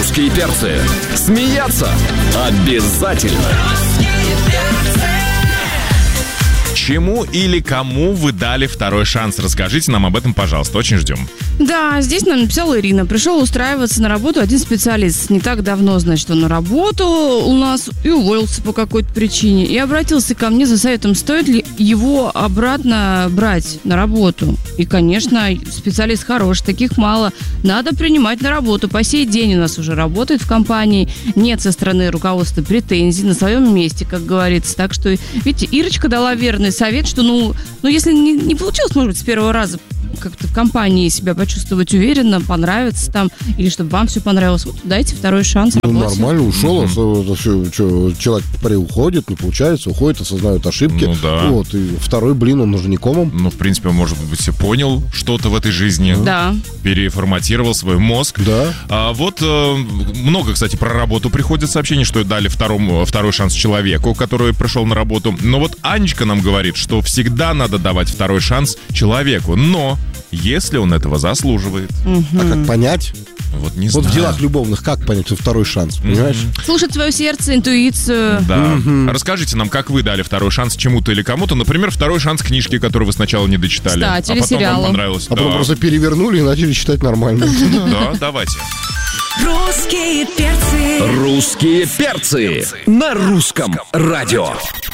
Русские перцы. Смеяться обязательно. Чему или кому вы дали второй шанс? Расскажите нам об этом, пожалуйста. Очень ждем. Да, здесь нам написала Ирина. Пришел устраиваться на работу один специалист. Не так давно, значит, он на работу у нас и уволился по какой-то причине. И обратился ко мне за советом, стоит ли его обратно брать на работу. И, конечно, специалист хороший, таких мало. Надо принимать на работу. По сей день у нас уже работает в компании. Нет со стороны руководства претензий, на своем месте, как говорится. Так что, видите, Ирочка дала верный совет, что, если не получилось, может быть, с первого раза как-то в компании себя почувствовать уверенно, понравится там, или чтобы вам все понравилось, вот дайте второй шанс. Нормально, ушел, человек уходит, не получается, уходит, осознает ошибки. Вот, и второй блин, он уже не комом. В принципе, может быть, понял что-то в этой жизни. Да. Переформатировал свой мозг. Да. Много, кстати, про работу приходит сообщений, что дали второй шанс человеку, который пришел на работу. Но вот Анечка нам говорит, что всегда надо давать второй шанс человеку, но если он этого заслуживает. А как понять? Вот не знаю. Вот в делах любовных как понять, что второй шанс, понимаешь? Слушать свое сердце, интуицию. Да. Расскажите нам, как вы дали второй шанс чему-то или кому-то. Например, второй шанс книжке, которую вы сначала не дочитали. Кстати, а или потом сериалу. вам понравилось. А потом просто перевернули и начали читать нормально. Да, давайте. Русские перцы. Русские перцы на русском радио.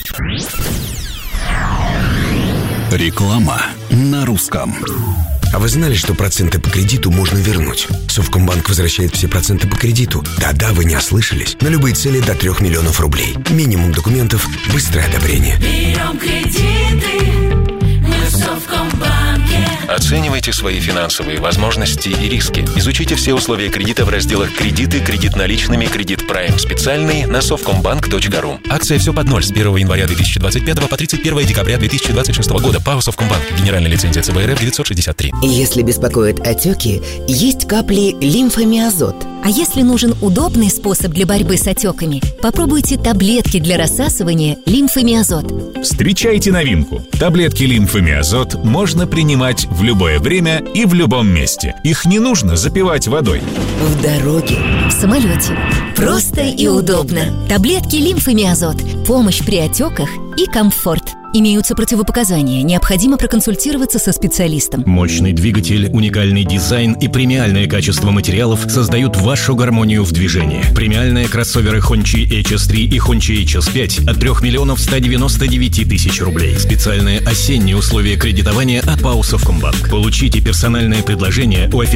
Реклама на русском. А вы знали, что проценты по кредиту можно вернуть? Совкомбанк возвращает все проценты по кредиту. Да-да, вы не ослышались. На любые цели до 3 миллионов рублей. Минимум документов, быстрое одобрение. Берем кредиты, мы в Совкомбанке. Оценивайте свои финансовые возможности и риски. Изучите все условия кредита в разделах «Кредиты», «Кредит наличными», «Кредит Прайм специальный» на совкомбанк.ру. Акция «Все под ноль» с 1 января 2025 по 31 декабря 2026 года. ПАО «Совкомбанк». Генеральная лицензия ЦБ РФ 963. Если беспокоят отеки, есть капли лимфомиазот. А если нужен удобный способ для борьбы с отеками, попробуйте таблетки для рассасывания лимфомиазот. Встречайте новинку. Таблетки лимфомиазот можно принимать в любое время и в любом месте. Их не нужно запивать водой. В дороге, В самолете. Просто и удобно. Таблетки лимфомиазот. Помощь при отеках и комфорт. Имеются противопоказания. Необходимо проконсультироваться со специалистом. Мощный двигатель, уникальный дизайн и премиальное качество материалов создают вашу гармонию в движении. Премиальные кроссоверы Hongqi HS3 и Hongqi HS5 от 3 миллионов 199 тысяч рублей. Специальные осенние условия кредитования от ПАО «Совкомбанк». Получите персональное предложение у